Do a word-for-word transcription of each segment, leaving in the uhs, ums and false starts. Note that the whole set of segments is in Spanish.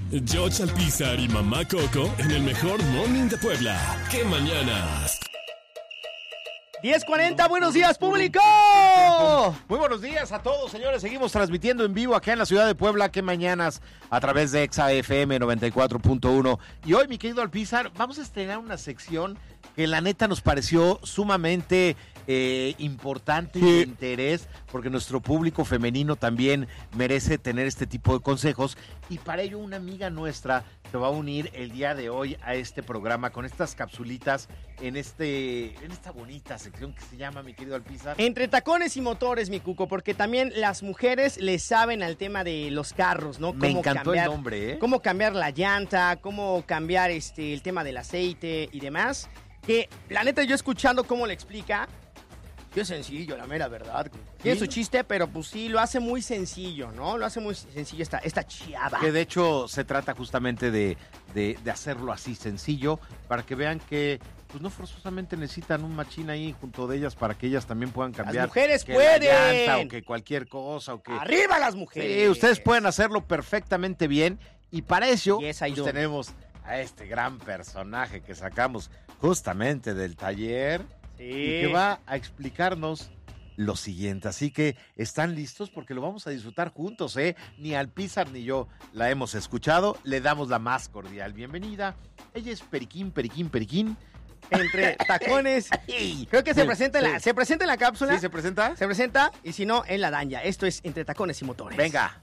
George Alpizar y Mamá Coco en el mejor morning de Puebla. ¡Qué mañanas! diez cuarenta, buenos días, público. Muy buenos días a todos, señores. Seguimos transmitiendo en vivo acá en la ciudad de Puebla. Qué mañanas, a través de Exa F M noventa y cuatro punto uno. Y hoy, mi querido Alpizar, vamos a estrenar una sección que la neta nos pareció sumamente eh, importante y de interés, porque nuestro público femenino también merece tener este tipo de consejos. Y para ello, una amiga nuestra se va a unir el día de hoy a este programa con estas capsulitas en este en esta bonita sección que se llama, mi querido Alpizar, Entre tacones y motores, mi Cuco, porque también las mujeres le saben al tema de los carros, ¿no? Me Cómo encantó cambiar, el nombre, ¿eh? Cómo cambiar la llanta, cómo cambiar este el tema del aceite y demás. Que la neta, yo escuchando cómo le explica, qué sencillo, la mera verdad. Tiene ¿Sí? su chiste, pero pues sí, lo hace muy sencillo, ¿no? Lo hace muy sencillo esta, esta chava. Que de hecho se trata justamente de, de, de hacerlo así sencillo, para que vean que pues no forzosamente necesitan un machín ahí junto de ellas para que ellas también puedan cambiar. Las mujeres que pueden. La llanta, o que cualquier cosa. O que... ¡Arriba las mujeres! Sí, ustedes pueden hacerlo perfectamente bien. Y para eso Yes, pues, tenemos a este gran personaje que sacamos justamente del taller. Sí. Y que va a explicarnos lo siguiente. Así que, ¿están listos? Porque lo vamos a disfrutar juntos, ¿eh? Ni Alpizar ni yo la hemos escuchado. Le damos la más cordial bienvenida. Ella es Periquín, Periquín, Periquín. Entre tacones. Creo que se Sí, presenta, en sí. la, se presenta en la cápsula. ¿Sí se presenta? Se presenta, y si no, en la daña. Esto es Entre tacones y motores. Venga.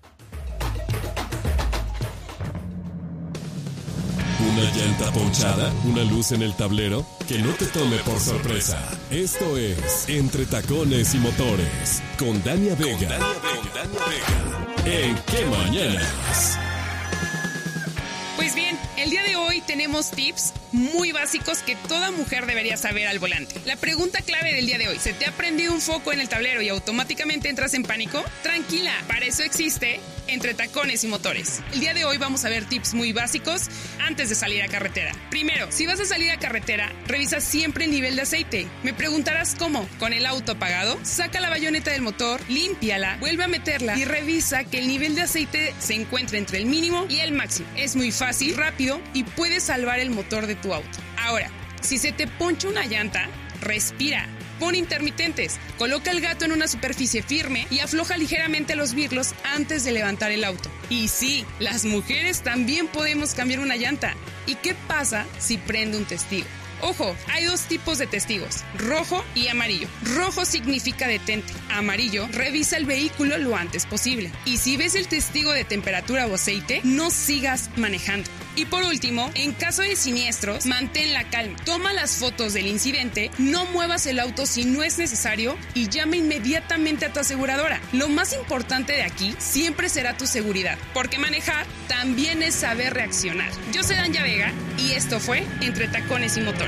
Una llanta ponchada, una luz en el tablero, que no te tome por sorpresa. Esto es Entre Tacones y Motores, con Dania Vega. Con Dania Vega. ¿En qué mañanas? Pues bien, el día de hoy tenemos tips muy básicos que toda mujer debería saber al volante. La pregunta clave del día de hoy: ¿se te ha prendido un foco en el tablero y automáticamente entras en pánico? Tranquila, para eso existe Entre Tacones y Motores. El día de hoy vamos a ver tips muy básicos antes de salir a carretera. Primero, si vas a salir a carretera, revisa siempre el nivel de aceite. Me preguntarás cómo. ¿Con el auto apagado? Saca la bayoneta del motor, límpiala, vuelve a meterla y revisa que el nivel de aceite se encuentre entre el mínimo y el máximo. Es muy fácil, rápido y puedes salvar el motor de tu auto. Ahora, si se te poncha una llanta, respira. Pon intermitentes, coloca el gato en una superficie firme y afloja ligeramente los birlos antes de levantar el auto. Y sí, las mujeres también podemos cambiar una llanta. ¿Y qué pasa si prende un testigo? Ojo, hay dos tipos de testigos, rojo y amarillo. Rojo significa detente, amarillo, revisa el vehículo lo antes posible. Y si ves el testigo de temperatura o aceite, no sigas manejando. Y por último, en caso de siniestros, mantén la calma. Toma las fotos del incidente, no muevas el auto si no es necesario y llama inmediatamente a tu aseguradora. Lo más importante de aquí siempre será tu seguridad, porque manejar también es saber reaccionar. Yo soy Dania Vega y esto fue Entre Tacones y Motores.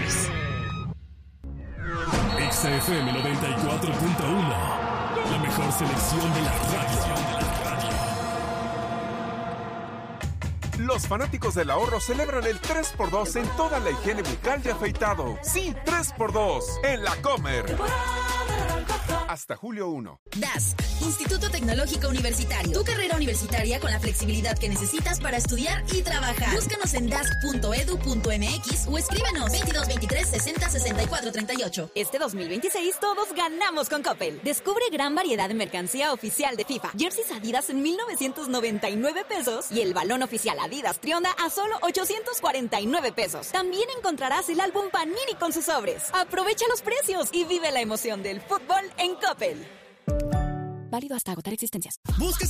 Exa F M noventa y cuatro punto uno, la mejor selección de la radio. Los fanáticos del ahorro celebran el tres por dos en toda la higiene bucal y afeitado. Sí, tres por dos en La Comer. Hasta julio primero. D A S, Instituto Tecnológico Universitario. Tu carrera universitaria con la flexibilidad que necesitas para estudiar y trabajar. Búscanos en dask punto edu punto mx o escríbenos veintidós veintitrés sesenta sesenta y cuatro treinta y ocho. Este dos mil veintiséis todos ganamos con Coppel. Descubre gran variedad de mercancía oficial de FIFA. Jerseys Adidas en mil novecientos noventa y nueve pesos y el balón oficial Adidas Trionda a solo ochocientos cuarenta y nueve pesos. También encontrarás el álbum Panini con sus sobres. Aprovecha los precios y vive la emoción del fútbol en Coppel. Válido hasta agotar existencias. Busca